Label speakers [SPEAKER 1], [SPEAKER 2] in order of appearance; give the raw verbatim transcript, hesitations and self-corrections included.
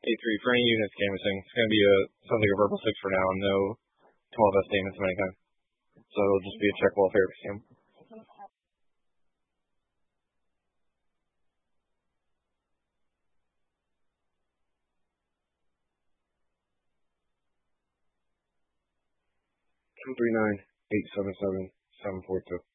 [SPEAKER 1] A three for any units canvassing. It's going to be a sounds like a verbal six for now, and no twelve S statements of any kind. So it'll just be a check welfare scam. Two three nine eight seven seven seven four two.